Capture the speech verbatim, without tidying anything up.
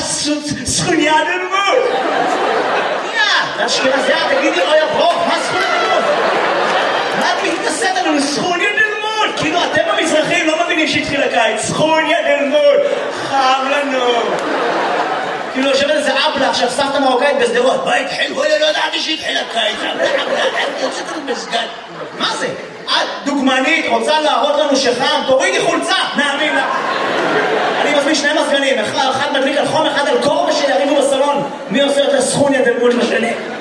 סכוניה דלמוד. יא, אשכנזיה, תגידי אוי הברוך, מה סכוניה דלמוד? מה את מתנשאת עלינו? סכוניה דלמוד. כאילו אתם המזרחים לא מבינים שהתחיל הקיץ. סכוניה דלמוד. חם לנו. כאילו יושבת איזה אבלה עכשיו סבתא מרוקאית בסדרות. מה התחיל? וואלה לא ידעתי שהתחיל הקיץ. אבלה אבלה, אני יוצאת לנו מסגד. מה זה? את דוגמנית, רוצה להראות לנו שחם, תורידי חולצה, נאמין לה. אני מזמין שני מזגנים, אחד מדליק על חום, אחד על קור, ושיריבו בסלון. מי עושה יותר סכוניה דלמוד בשני?